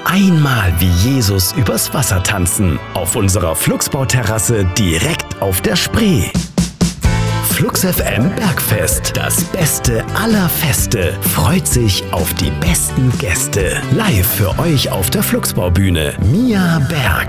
Einmal wie Jesus übers Wasser tanzen. Auf unserer Flugsbauterrasse direkt auf der Spree. Flux FM Bergfest, das Beste aller Feste, freut sich auf die besten Gäste. Live für euch auf der Flugsbaubühne, Mia Berg.